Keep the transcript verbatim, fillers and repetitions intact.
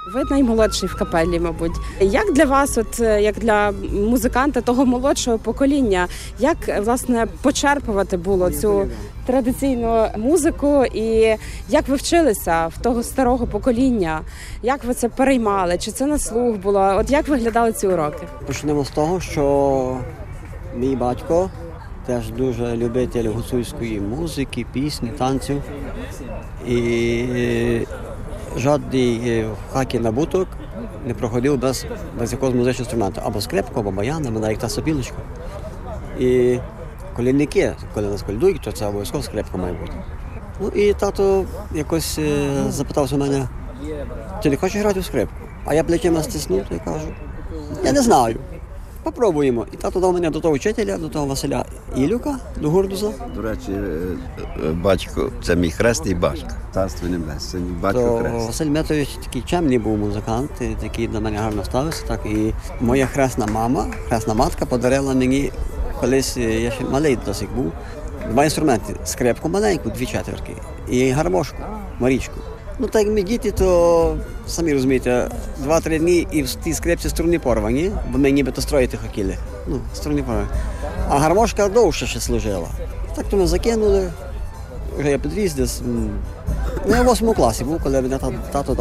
Ви наймолодший в капелі, мабуть. Як для вас, от як для музиканта того молодшого покоління, як власне почерпувати було цю традиційну музику і як ви вчилися в того старого покоління? Як ви це переймали? Чи це на слух було? От як виглядали ці уроки? Почнемо з того, що мій батько теж дуже любитель гуцульської музики, пісні, танців. І жодний в хаті набуток не проходив без, без якогось музичного інструменту. Або скрипку, або баян, або навіть та сопілочка. І колінники, коли нас колядують, то це обов'язково скрипка має бути. Ну і тато якось е, запитався мене, ти не хочеш грати у скрипку? А я плечима стиснув і кажу, я не знаю. Попробуємо. І тато дав мене до того вчителя, до того Василя Ілюка, до Гурдуса. До речі, батько, це мій хресний батько. Царство небесне, мій батько То хрест. Василь Метович такий чемний був музикант, який до мене гарно ставився. Так. І моя хресна мама, хресна матка подарила мені, колись я ще малий досить був, два інструменти. Скрипку маленьку, дві четверки, і гармошку, Марічку. Ну так як ми діти, то самі розумієте, два-три дні і в тій скрипці струни порвані, бо ми нібито строїти хотіли. Ну, струни порвані. А гармошка довше ще служила. Так то ми закинули, вже я підріс десь. Ну, я в восьмому класі був, коли мене тато